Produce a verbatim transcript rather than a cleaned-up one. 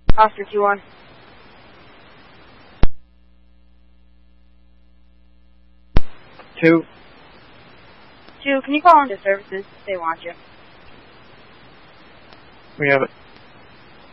Oscar two one. Two. Two, can you call into services? They want you. We have it.